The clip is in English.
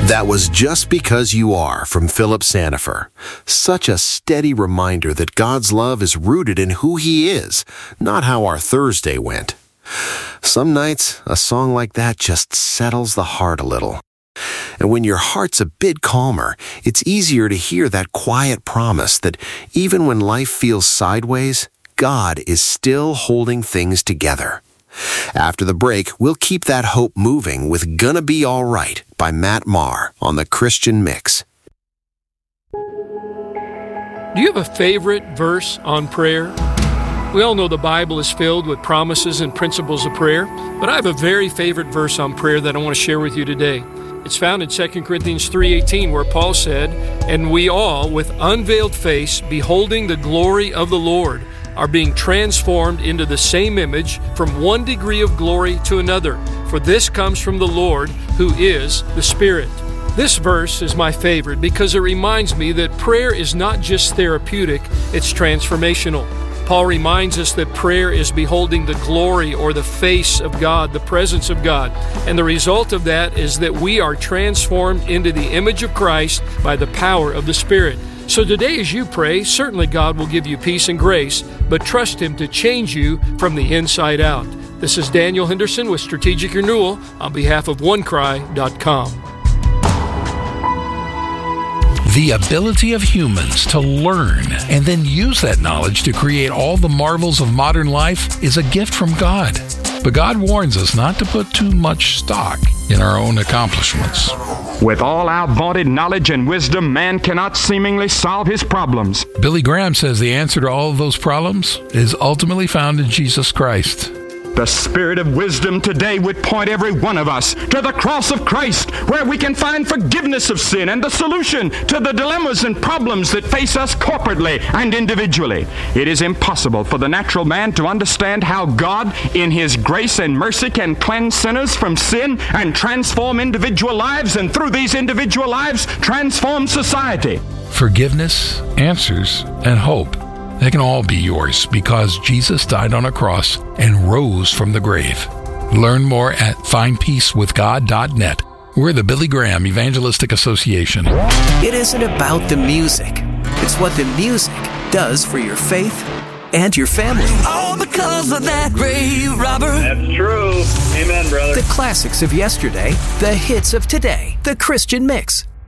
That was Just Because You Are from Philip Sanifer. Such a steady reminder that God's love is rooted in who He is, not how our Thursday went. Some nights, a song like that just settles the heart a little. And when your heart's a bit calmer, it's easier to hear that quiet promise that even when life feels sideways, God is still holding things together. After the break, we'll keep that hope moving with Gonna Be All Right by Matt Maher on the Christian Mix. Do you have a favorite verse on prayer? We all know the Bible is filled with promises and principles of prayer, but I have a very favorite verse on prayer that I want to share with you today. It's found in 2 Corinthians 3:18, where Paul said, "And we all, with unveiled face, beholding the glory of the Lord, are being transformed into the same image from one degree of glory to another. For this comes from the Lord, who is the Spirit." This verse is my favorite because it reminds me that prayer is not just therapeutic, it's transformational. Paul reminds us that prayer is beholding the glory or the face of God, the presence of God. And the result of that is that we are transformed into the image of Christ by the power of the Spirit. So today as you pray, certainly God will give you peace and grace, but trust Him to change you from the inside out. This is Daniel Henderson with Strategic Renewal on behalf of OneCry.com. The ability of humans to learn and then use that knowledge to create all the marvels of modern life is a gift from God. But God warns us not to put too much stock in our own accomplishments. With all our vaunted knowledge and wisdom, man cannot seemingly solve his problems. Billy Graham says the answer to all of those problems is ultimately found in Jesus Christ. The Spirit of wisdom today would point every one of us to the cross of Christ, where we can find forgiveness of sin and the solution to the dilemmas and problems that face us corporately and individually. It is impossible for the natural man to understand how God, in His grace and mercy, can cleanse sinners from sin and transform individual lives, and through these individual lives, transform society. Forgiveness, answers, and hope. They can all be yours because Jesus died on a cross and rose from the grave. Learn more at findpeacewithgod.net. We're the Billy Graham Evangelistic Association. It isn't about the music. It's what the music does for your faith and your family. All because of that Ray Robert. That's true. Amen, brother. The classics of yesterday, the hits of today. The Christian Mix.